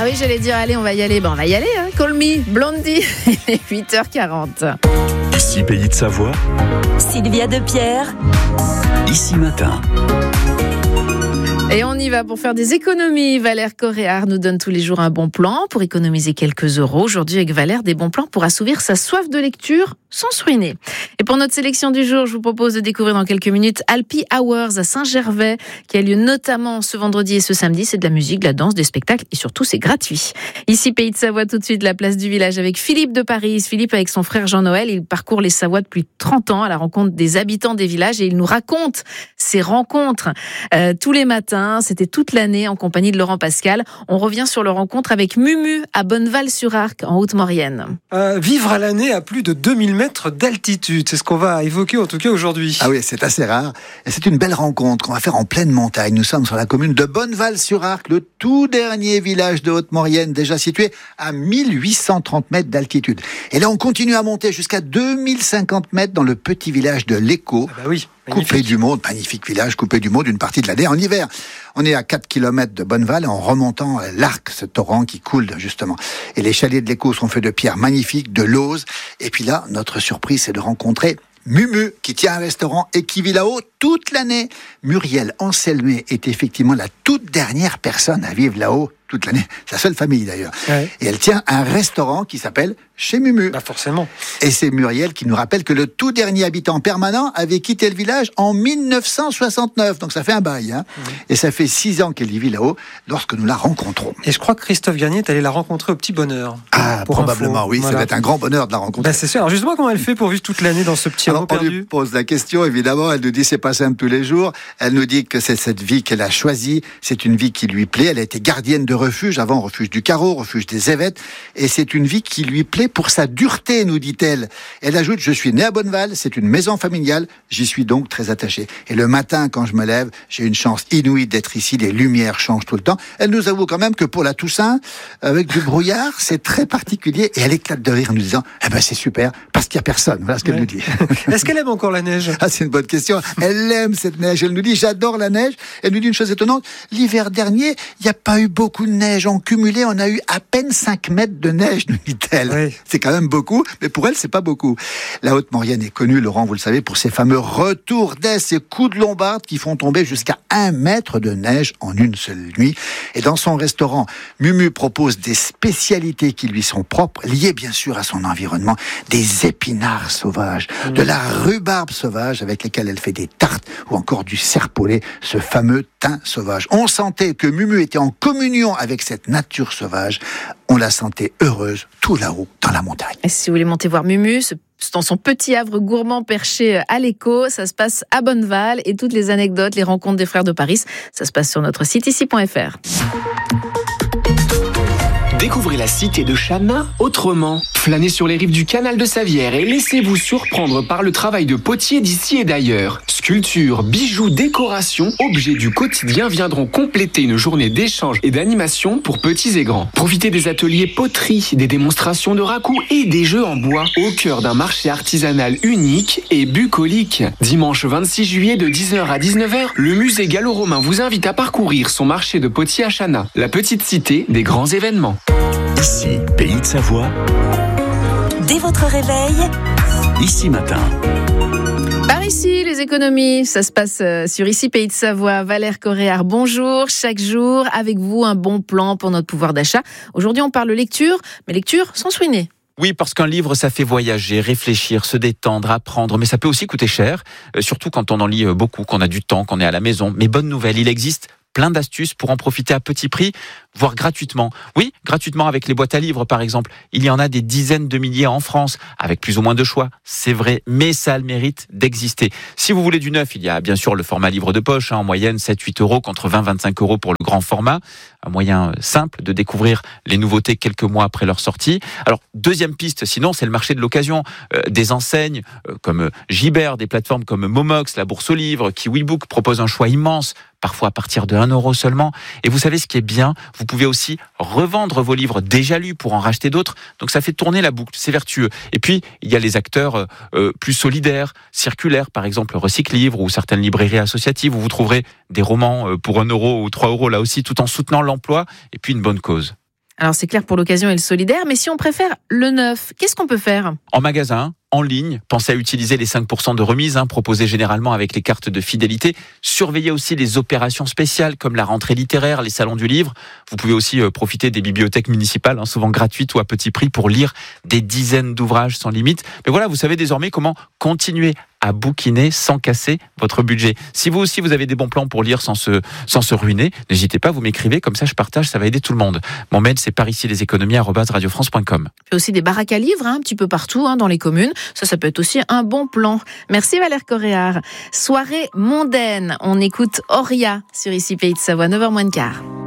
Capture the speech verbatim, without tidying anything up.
oui, j'allais dire, allez, on va y aller. Ben, on va y aller, hein. Call me, Blondie. Il est huit heures quarante. Ici, Pays de Savoie. Sylvia Depierre. Ici Matin. Et on y va pour faire des économies. Valère Coréard nous donne tous les jours un bon plan pour économiser quelques euros. Aujourd'hui, avec Valère, des bons plans pour assouvir sa soif de lecture sans se ruiner. Et pour notre sélection du jour, je vous propose de découvrir dans quelques minutes Alpi Hours à Saint-Gervais, qui a lieu notamment ce vendredi et ce samedi. C'est de la musique, de la danse, des spectacles et surtout, c'est gratuit. Ici, Pays de Savoie, tout de suite, la place du village avec Philippe de Paris. Philippe, avec son frère Jean-Noël, il parcourt les Savoies depuis trente ans à la rencontre des habitants des villages et il nous raconte ces rencontres euh, tous les matins. C'était toute l'année en compagnie de Laurent Pascal. On revient sur leur rencontre avec Mumu à Bonneval-sur-Arc en Haute-Maurienne. Euh, vivre à l'année à plus de deux mille mètres d'altitude, c'est ce qu'on va évoquer en tout cas aujourd'hui. Ah oui, c'est assez rare. Et c'est une belle rencontre qu'on va faire en pleine montagne. Nous sommes sur la commune de Bonneval-sur-Arc, le tout dernier village de Haute-Maurienne, déjà situé à mille huit cent trente mètres d'altitude. Et là, on continue à monter jusqu'à deux mille cinquante mètres dans le petit village de l'Écho. Ah bah oui. Coupé du monde, magnifique village, coupé du monde une partie de l'année en hiver. On est à quatre kilomètres de Bonneval en remontant l'Arc, ce torrent qui coule justement. Et les chalets de l'Écho sont faits de pierres magnifiques, de lauze. Et puis là, notre surprise, c'est de rencontrer Mumu, qui tient un restaurant et qui vit là-haut toute l'année. Muriel Anselmé est effectivement la toute dernière personne à vivre là-haut toute l'année. Sa seule famille d'ailleurs. Ouais. Et elle tient un restaurant qui s'appelle Chez Mumu. Bah forcément. Et c'est Muriel qui nous rappelle que le tout dernier habitant permanent avait quitté le village en mille neuf cent soixante-neuf. Donc ça fait un bail. Hein. Mmh. Et ça fait six ans qu'elle y vit là-haut lorsque nous la rencontrons. Et je crois que Christophe Garnier est allé la rencontrer au petit bonheur. Ah, probablement, info. Oui. Voilà. Ça va être un grand bonheur de la rencontrer. Bah c'est sûr. Alors justement, comment elle fait pour vivre toute l'année dans ce petit hameau perdu ? On lui pose la question, évidemment. Elle nous dit c'est pas simple tous les jours. Elle nous dit que c'est cette vie qu'elle a choisie. C'est une vie qui lui plaît. Elle a été gardienne de refuge avant, refuge du Carreau, refuge des Évêques. Et c'est une vie qui lui plaît pour sa dureté, nous dit-elle. Elle ajoute, je suis née à Bonneval, c'est une maison familiale, j'y suis donc très attachée. Et le matin, quand je me lève, j'ai une chance inouïe d'être ici, les lumières changent tout le temps. Elle nous avoue quand même que pour la Toussaint, avec du brouillard, c'est très particulier. Et elle éclate de rire en nous disant, eh ben c'est super, parce qu'il n'y a personne. Voilà ce qu'elle ouais. nous dit. Est-ce qu'elle aime encore la neige ? Ah, c'est une bonne question. Elle aime cette neige. Elle nous dit, j'adore la neige. Elle nous dit une chose étonnante, l'hiver dernier, il n'y a pas eu beaucoup de neige. En cumulé, on a eu à peine cinq mètres de neige, nous dit-elle. Oui. C'est quand même beaucoup, mais pour elle, c'est pas beaucoup. La Haute-Maurienne est connue, Laurent, vous le savez, pour ses fameux retours d'Est, ces coups de lombarde qui font tomber jusqu'à un mètre de neige en une seule nuit. Et dans son restaurant, Mumu propose des spécialités qui lui sont propres, liées bien sûr à son environnement, des épinards sauvages, mmh. de la rhubarbe sauvage avec lesquelles elle fait des tartes, ou encore du serpolet, ce fameux thym sauvage. On sentait que Mumu était en communion avec cette nature sauvage. On la sentait heureuse tout là-haut dans la montagne. Et si vous voulez monter voir Mumu, c'est dans son petit havre gourmand perché à l'Écho, ça se passe à Bonneval et toutes les anecdotes, les rencontres des frères de Paris, ça se passe sur notre site ici point f r. Découvrez la cité de Chana autrement. Flânez sur les rives du canal de Savière et laissez-vous surprendre par le travail de potiers d'ici et d'ailleurs. Sculptures, bijoux, décorations, objets du quotidien viendront compléter une journée d'échange et d'animation pour petits et grands. Profitez des ateliers poterie, des démonstrations de raku et des jeux en bois au cœur d'un marché artisanal unique et bucolique. Dimanche vingt-six juillet de dix heures à dix-neuf heures, le musée gallo-romain vous invite à parcourir son marché de potiers à Chana, la petite cité des grands événements. Ici, Pays de Savoie. Dès votre réveil, Ici Matin. Par ici, les économies, ça se passe sur Ici Pays de Savoie. Valère Coréard, bonjour. Chaque jour, avec vous, un bon plan pour notre pouvoir d'achat. Aujourd'hui, on parle lecture, mais lecture sans se ruiner. Oui, parce qu'un livre, ça fait voyager, réfléchir, se détendre, apprendre, mais ça peut aussi coûter cher, euh, surtout quand on en lit beaucoup, qu'on a du temps, qu'on est à la maison. Mais bonne nouvelle, il existe plein d'astuces pour en profiter à petit prix, voire gratuitement. Oui, gratuitement avec les boîtes à livres, par exemple. Il y en a des dizaines de milliers en France, avec plus ou moins de choix. C'est vrai, mais ça a le mérite d'exister. Si vous voulez du neuf, il y a bien sûr le format livre de poche, hein, en moyenne sept à huit euros contre vingt à vingt-cinq euros pour le grand format. Un moyen simple de découvrir les nouveautés quelques mois après leur sortie. Alors, deuxième piste, sinon, c'est le marché de l'occasion. Euh, des enseignes euh, comme Gibert, des plateformes comme Momox, la Bourse aux livres, KiwiBook proposent un choix immense, parfois à partir de un euro seulement. Et vous savez ce qui est bien, vous pouvez aussi revendre vos livres déjà lus pour en racheter d'autres. Donc ça fait tourner la boucle, c'est vertueux. Et puis, il y a les acteurs euh, plus solidaires, circulaires, par exemple Recycle-Livre ou certaines librairies associatives où vous trouverez des romans pour un euro ou trois euros là aussi, tout en soutenant l'emploi et puis une bonne cause. Alors c'est clair pour l'occasion et le solidaire, mais si on préfère le neuf, qu'est-ce qu'on peut faire ? En magasin, en ligne, pensez à utiliser les cinq pour cent de remise hein, proposés généralement avec les cartes de fidélité. Surveillez aussi les opérations spéciales comme la rentrée littéraire, les salons du livre. Vous pouvez aussi euh, profiter des bibliothèques municipales, hein, souvent gratuites ou à petit prix, pour lire des dizaines d'ouvrages sans limite. Mais voilà, vous savez désormais comment continuer à bouquiner sans casser votre budget. Si vous aussi vous avez des bons plans pour lire sans se, sans se ruiner, n'hésitez pas, vous m'écrivez, comme ça je partage, ça va aider tout le monde. Mon mail c'est par ici les économies arobase radio france point com. Il y a aussi des baraques à livres, hein, un petit peu partout hein, dans les communes. Ça, ça peut être aussi un bon plan. Merci Valère Coréard. Soirée mondaine. On écoute Auria sur Ici Pays de Savoie, neuf heures moins le quart.